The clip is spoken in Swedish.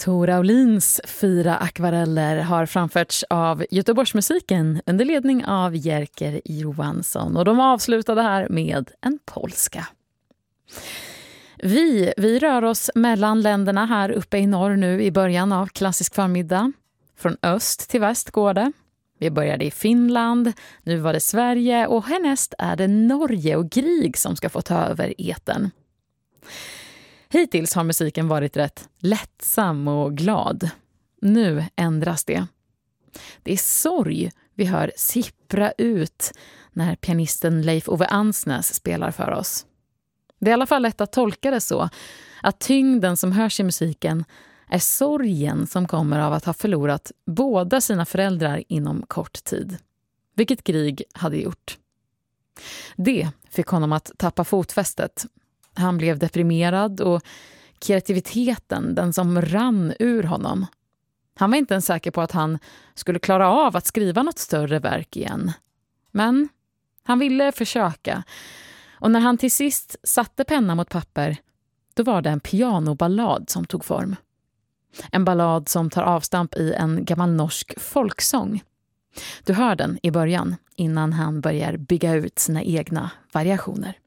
Tor Aulins 4 akvareller har framförts av Göteborgsmusiken under ledning av Jerker Johansson, och de avslutade här med en polska. Vi rör oss mellan länderna här uppe i norr nu i början av klassisk förmiddag. Från öst till väst går det. Vi började i Finland, nu var det Sverige och härnäst är det Norge och Grieg som ska få ta över etern. Hittills har musiken varit rätt lättsam och glad. Nu ändras det. Det är sorg vi hör sippra ut när pianisten Leif Ove Ansnes spelar för oss. Det är i alla fall lätt att tolka det så att tyngden som hörs i musiken är sorgen som kommer av att ha förlorat båda sina föräldrar inom kort tid. Vilket Grieg hade gjort. Det fick honom att tappa fotfästet. Han blev deprimerad och kreativiteten, den som rann ur honom. Han var inte ens säker på att han skulle klara av att skriva något större verk igen. Men han ville försöka. Och när han till sist satte pennan mot papper, då var det en pianoballad som tog form. En ballad som tar avstamp i en gammal norsk folksång. Du hör den i början innan han börjar bygga ut sina egna variationer.